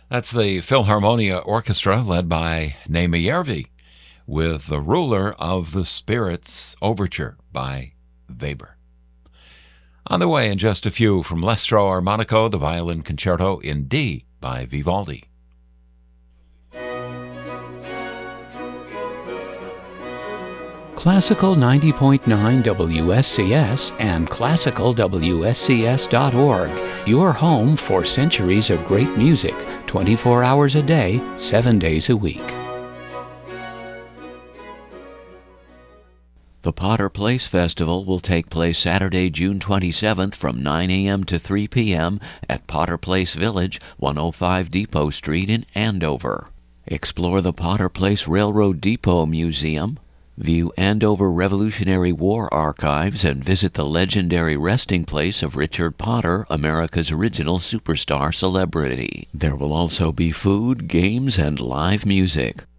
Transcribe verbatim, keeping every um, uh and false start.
That's the Philharmonia Orchestra led by Naima Järvi with The Ruler of the Spirits Overture by Weber. On the way in just a few from L'Estro Armonico, the Violin Concerto in D by Vivaldi. Classical ninety point nine W S C S and classical W S C S dot org. Your home for centuries of great music, twenty-four hours a day, seven days a week. The Potter Place Festival will take place Saturday, June twenty-seventh from nine a.m. to three p.m. at Potter Place Village, one oh five Depot Street in Andover. Explore the Potter Place Railroad Depot Museum, view Andover Revolutionary War archives, and visit the legendary resting place of Richard Potter, America's original superstar celebrity. There will also be food, games, and live music.